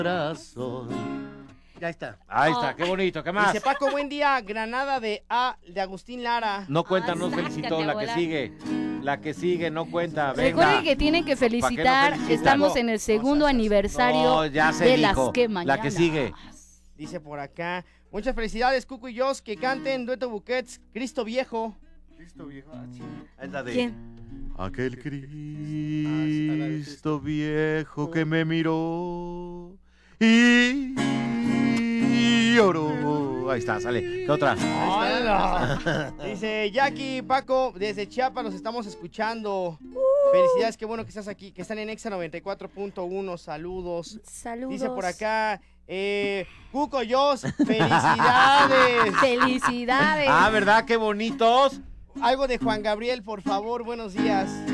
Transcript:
corazón. Ya está. Ahí está, qué bonito, ¿qué más? Dice Paco, buen día, Granada de Agustín Lara. No cuenta, no sácate felicitó, a la que volar. sigue. La que sigue no cuenta, venga. Recuerden que tienen que felicitar, felicitan? estamos en el segundo aniversario No, ya se de dijo. Las que Mañanas. La que sigue. Dice por acá, muchas felicidades, Cuco y Jos, que canten dueto Buquets, Cristo Viejo. Cristo viejo. Es la de... ¿Quién? Aquel Cristo viejo que me miró y lloró. Ahí está, sale. ¿Qué otra? ¡Hola! Dice Jackie, Paco, desde Chiapas los estamos escuchando. Felicidades, qué bueno que estás aquí, que están en Exa 94.1, saludos. Saludos. Dice por acá, Cuco Jos, felicidades. Felicidades. Ah, ¿verdad? Qué bonitos. Algo de Juan Gabriel, por favor, buenos días.